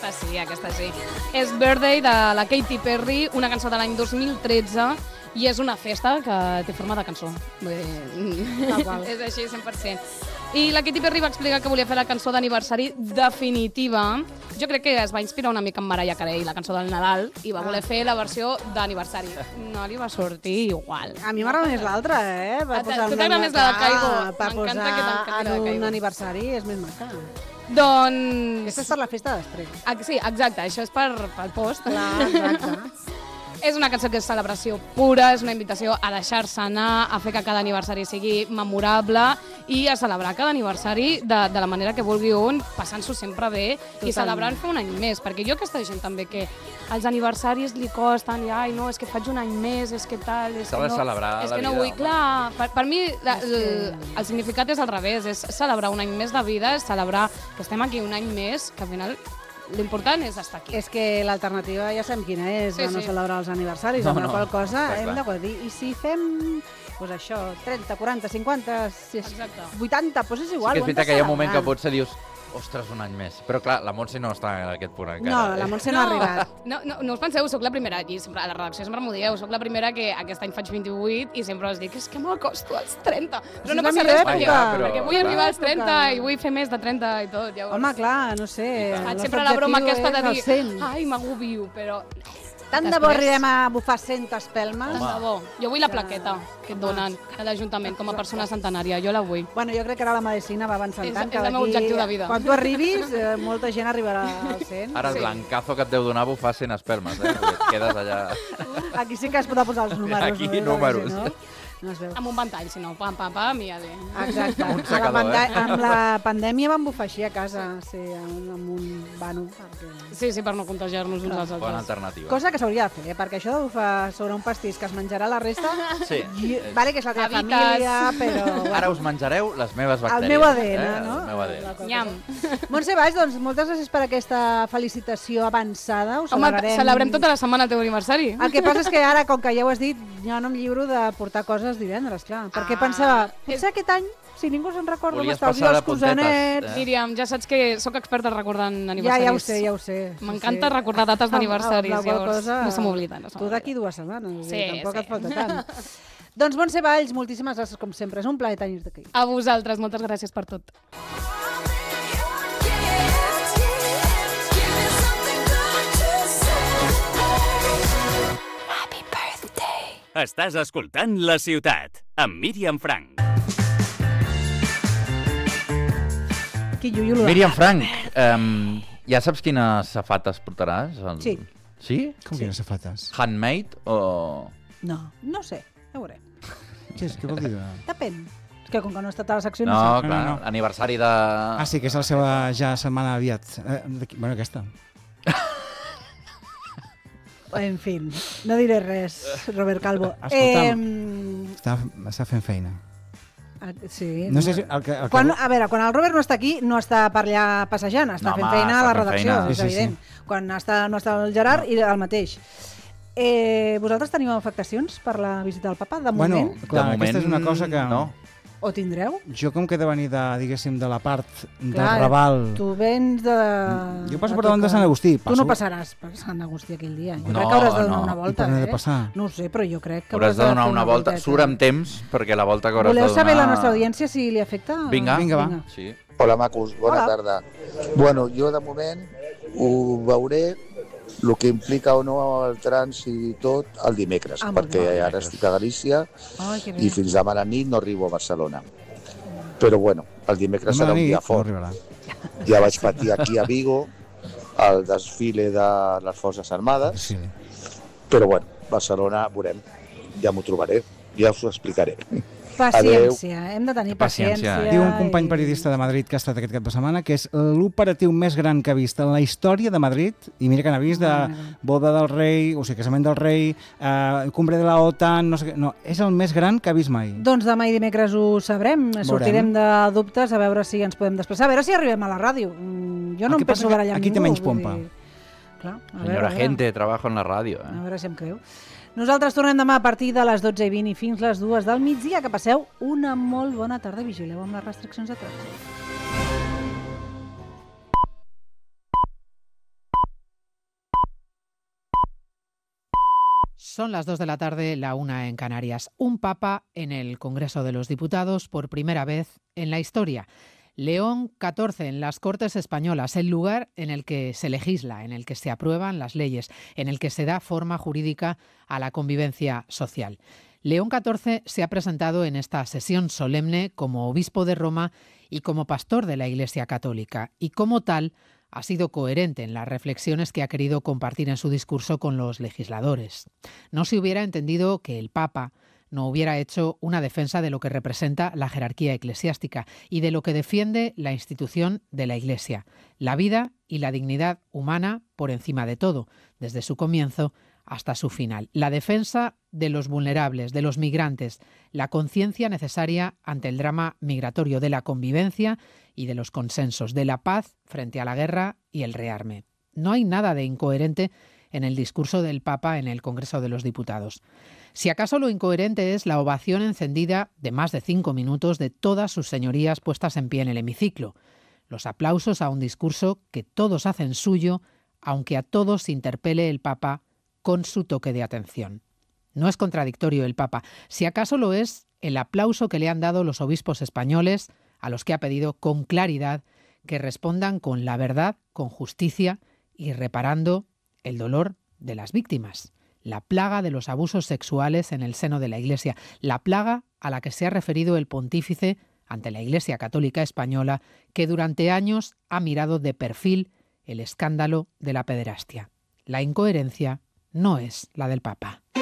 Aquesta sí. És Birthday de la Katy Perry, una cançó de l'any 2013, i és una festa que té forma de cançó. És així, 100%. I la Katy Perry va explicar que volia fer la cançó d'aniversari definitiva. Jo crec que es va inspirar una mica en Mariah Carey, la cançó del Nadal, i va voler fer la versió d'aniversari. No li va sortir igual. A mi m'agrada més l'altra, Tu t'agrada més la de Caigo. Per posar en un aniversari és més maca. Doncs... Aquesta és per la festa després. Sí, exacte, això és pel post. Clar, exacte. És una cançó que és celebració pura, és una invitació a deixar-se anar, a fer que cada aniversari sigui memorable i a celebrar cada aniversari de la manera que vulgui un, passant-s'ho sempre bé i celebrant fer un any més, perquè jo aquesta gent també que els aniversaris li costen i ai, no, és que faig un any més, és que tal, és que no, és que no vull, clar, per mi el significat és al revés, és celebrar un any més de vida, és celebrar que estem aquí un any més, que al final l'important és estar aquí. És que l'alternativa ja sabem quina és, no celebrar els aniversaris, amb la qual cosa hem de dir. I si fem, doncs això, 30, 40, 50, 80, doncs és igual. Sí que és veritat que hi ha un moment que potser dius ostres, un any més. Però clar, la Montse no està en aquest punt encara. No, la Montse no ha arribat. No us penseu, soc la primera, i a la redacció sempre m'ho dieu, soc la primera que aquest any faig 28 i sempre us dic, és que m'acosto als 30. Però no passa res perquè vull arribar als 30 i vull fer més de 30 i tot. Home, clar, no sé. Faig sempre la broma aquesta de dir, ai, m'agobio, però... Tant de bo arribem a bufar 100 espelmes. Tant de bo. Jo vull la plaqueta que et donen a l'Ajuntament com a persona centenària. Jo la vull. Bueno, jo crec que ara la medicina va avançant tant que és el meu objectiu de vida. Quan tu arribis, molta gent arribarà als 100. Ara el blancazo que et deu donar bufar 100 espelmes, Et quedes allà... Aquí sí que has de posar els números. Aquí números. No es veu. Amb un ventall, si no, pam, i ja bé. Exacte. Amb la pandèmia vam bufar així a casa, amb un vano. Sí, per no contagiar-nos uns als altres. Bona alternativa. Cosa que s'hauria de fer, perquè això de bufar sobre un pastís que es menjarà la resta... Sí. Vale que és la teva família, però... Ara us menjareu les meves bactèries. El meu ADN, no? El meu ADN. Nyam. Montse Valls, doncs moltes gràcies per aquesta felicitació avançada. Ho celebrarem. Home, celebrem tota la setmana el teu aniversari. El que passa és que ara, com que ja ho has dit, jo no em lliuro de portar coses divendres, clar. Perquè pensava, potser aquest any, si ningú se'n recorda, m'estalvio els cosanets... Míriam, ja saps que sóc experta recordant aniversaris. Ja ho sé. M'encanta recordar dates d'aniversaris, llavors no se m'obliden. Tu d'aquí 2 setmanes, tampoc et falta tant. Doncs Montse Valls, moltíssimes gràcies com sempre. És un plaer tenir-te aquí. A vosaltres, moltes gràcies per tot. Estàs escoltant La Ciutat, amb Míriam Frank. Míriam Frank, ja saps quines safates portaràs? Sí. Sí? Com quines safates? Handmade o...? No sé, ja ho veuré. Què vol dir? Depèn. És que com que no ha estat a la secció... No, clar, aniversari de... Ah, sí, que és la seva ja setmana aviat. Bueno, aquesta. En fi, no diré res, Robert Calvo. Escolta'm, està fent feina. Sí. No sé si a veure, quan el Robert no està aquí, no està per allà passejant, està fent feina a la redacció, és evident. Quan no està el Gerard i el mateix. Vosaltres teniu afectacions per la visita del papa, de moment? Bueno, clar, aquesta és una cosa que... No. O tindreu? Jo com que he de venir de la part del Raval... Tu vens de... Jo passo per davant de Sant Agustí. Tu no passaràs per Sant Agustí aquell dia. Jo crec que hauràs de donar una volta, No ho sé, però jo crec que hauràs de donar una volta. Surt amb temps, perquè la volta que hauràs de donar... Voleu saber la nostra audiència si li afecta? Vinga, va. Sí. Hola, macos, bona tarda. Bueno, jo de moment ho veuré el que implica o no el trànsit i tot el dimecres, perquè ara estic a Galícia i fins demà a la nit no arribo a Barcelona. Però bueno, el dimecres serà un dia fort. Ja vaig patir aquí a Vigo el desfile de les Forces Armades, però bueno, Barcelona veurem, ja m'ho trobaré, ja us ho explicaré. Paciència, hem de tenir paciència. Diu un company periodista de Madrid que ha estat aquest cap de setmana que és l'operatiu més gran que ha vist en la història de Madrid, i mira que n'ha vist de boda del rei, o sigui, casament del rei, cumbre de la OTAN, no sé què, no, és el més gran que ha vist mai. Doncs demà i dimecres ho sabrem, sortirem de dubtes a veure si ens podem desplaçar, a veure si arribem a la ràdio. Jo no em penso barallar amb ningú. Aquí té menys pompa. Senyora gente, trabajo en la ràdio. A veure si em creu. Nosaltres tornem demà a partir de les 12:20 i fins les 2 del migdia. Que passeu una molt bona tarda. Vigileu amb les restriccions de trànsit. Son las 2 de la tarde, la 1 en Canarias. Un papa en el Congreso de los Diputados por primera vez en la historia. León XIV en las Cortes Españolas, el lugar en el que se legisla, en el que se aprueban las leyes, en el que se da forma jurídica a la convivencia social. León XIV se ha presentado en esta sesión solemne como obispo de Roma y como pastor de la Iglesia Católica, y como tal ha sido coherente en las reflexiones que ha querido compartir en su discurso con los legisladores. No se hubiera entendido que el Papa no hubiera hecho una defensa de lo que representa la jerarquía eclesiástica y de lo que defiende la institución de la Iglesia, la vida y la dignidad humana por encima de todo, desde su comienzo hasta su final. La defensa de los vulnerables, de los migrantes, la conciencia necesaria ante el drama migratorio, de la convivencia y de los consensos, de la paz frente a la guerra y el rearme. No hay nada de incoherente en el discurso del Papa en el Congreso de los Diputados. Si acaso lo incoherente es la ovación encendida de más de 5 minutos de todas sus señorías puestas en pie en el hemiciclo, los aplausos a un discurso que todos hacen suyo, aunque a todos interpele el Papa con su toque de atención. No es contradictorio el Papa, si acaso lo es el aplauso que le han dado los obispos españoles, a los que ha pedido con claridad que respondan con la verdad, con justicia y reparando el dolor de las víctimas. La plaga de los abusos sexuales en el seno de la Iglesia, la plaga a la que se ha referido el pontífice ante la Iglesia Católica Española, que durante años ha mirado de perfil el escándalo de la pederastia. La incoherencia no es la del Papa.